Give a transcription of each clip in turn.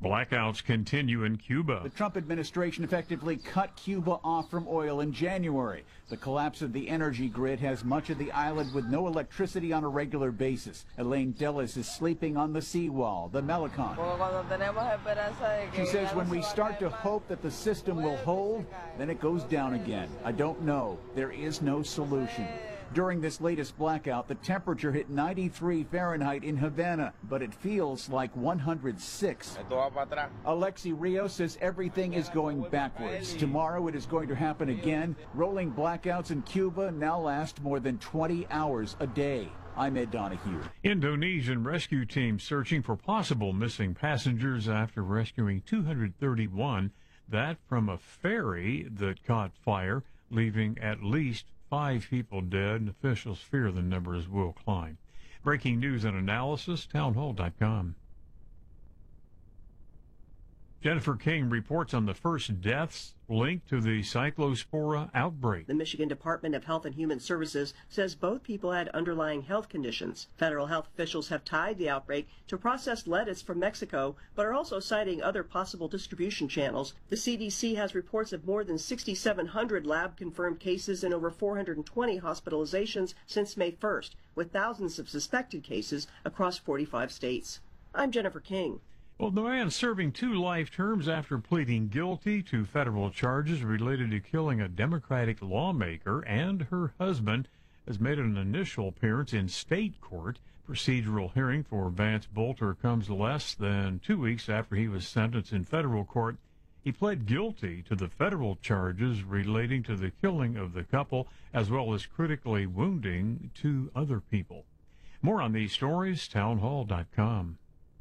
Blackouts continue in Cuba. The Trump administration effectively cut Cuba off from oil in January. The collapse of the energy grid has much of the island with no electricity on a regular basis. Elaine Dellis is sleeping on the seawall, the Melicon. She says when we start to hope that the system will hold, then it goes down again. I don't know. There is no solution. During this latest blackout, the temperature hit 93 Fahrenheit in Havana, but it feels like 106. Alexi Rios says everything is going backwards. Tomorrow it is going to happen again. Rolling blackouts in Cuba now last more than 20 hours a day. I'm Ed Donahue. Indonesian rescue teams searching for possible missing passengers after rescuing 231. That from a ferry that caught fire, leaving at least 5 people dead, and officials fear the numbers will climb. Breaking news and analysis, townhall.com. Jennifer King reports on the first deaths linked to the Cyclospora outbreak. The Michigan Department of Health and Human Services says both people had underlying health conditions. Federal health officials have tied the outbreak to processed lettuce from Mexico, but are also citing other possible distribution channels. The CDC has reports of more than 6,700 lab-confirmed cases and over 420 hospitalizations since May 1st, with thousands of suspected cases across 45 states. I'm Jennifer King. Well, the man serving 2 life terms after pleading guilty to federal charges related to killing a Democratic lawmaker and her husband has made an initial appearance in state court. Procedural hearing for Vance Bolter comes less than 2 weeks after he was sentenced in federal court. He pled guilty to the federal charges relating to the killing of the couple, as well as critically wounding 2 other people. More on these stories, townhall.com.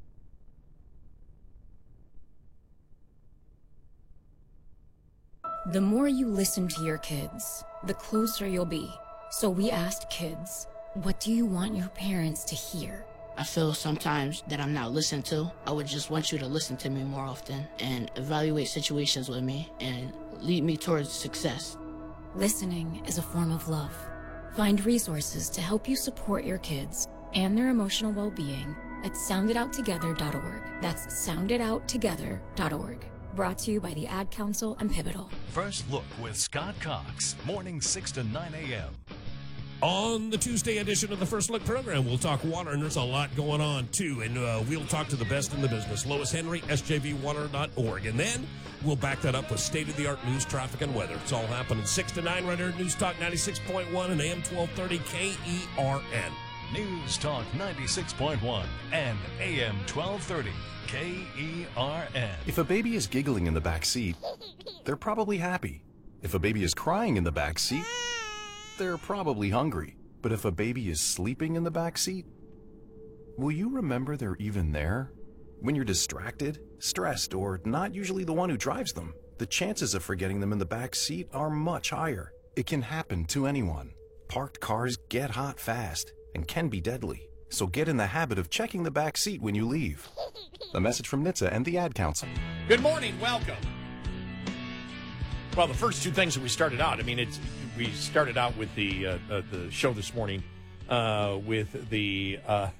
The more you listen to your kids, the closer you'll be. So we asked kids, what do you want your parents to hear? I feel sometimes that I'm not listened to. I would just want you to listen to me more often and evaluate situations with me and lead me towards success. Listening is a form of love. Find resources to help you support your kids and their emotional well-being at sounditouttogether.org. That's sounditouttogether.org. Brought to you by the Ad Council and Pivotal. First Look with Scott Cox, mornings 6 to 9 a.m. On the Tuesday edition of the First Look program, we'll talk water, and there's a lot going on, too. And we'll talk to the best in the business, Lois Henry, sjvwater.org. And then we'll back that up with state-of-the-art news, traffic, and weather. It's all happening 6 to 9 right here at News Talk 96.1 and AM 1230 KERN. News Talk 96.1 and AM 1230. KERN. If a baby is giggling in the back seat, they're probably happy. If a baby is crying in the back seat, they're probably hungry. But if a baby is sleeping in the back seat, will you remember they're even there? When you're distracted, stressed, or not usually the one who drives them, the chances of forgetting them in the back seat are much higher. It can happen to anyone. Parked cars get hot fast and can be deadly. So get in the habit of checking the back seat when you leave. A message from NHTSA and the Ad Council. Good morning. Welcome. Well, the first 2 things that we started out, we started out with the show this morning with the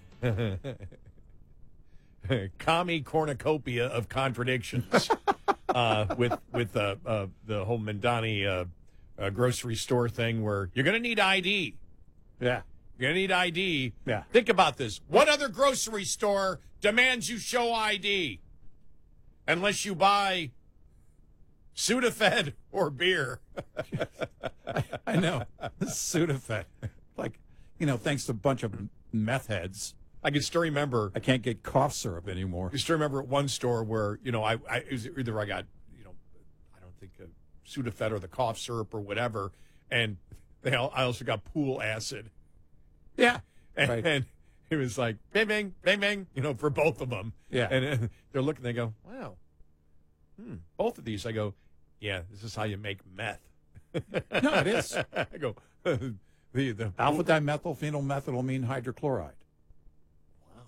commie cornucopia of contradictions with the whole Mandani grocery store thing where you're going to need ID. Yeah. You're going to need ID. Yeah. Think about this. What other grocery store demands you show ID? Unless you buy Sudafed or beer. I know. Sudafed. Thanks to a bunch of meth heads. I can still remember. I can't get cough syrup anymore. I still remember at one store where, it was either I got, I don't think Sudafed or the cough syrup or whatever. And I also got pool acid. Yeah. And it was like, bing, bing, bing, bing, for both of them. Yeah. And they're looking, they go, wow, both of these. I go, yeah, this is how you make meth. No, it is. I go, the alpha-dimethylphenylmethylamine hydrochloride. Wow.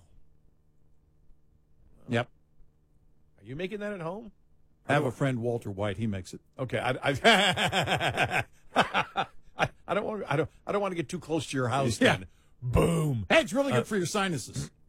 Yep. Are you making that at home? I have a friend, Walter White. He makes it. Okay. I don't want to get too close to your house. Yeah. Then. Boom. Hey, it's really good for your sinuses.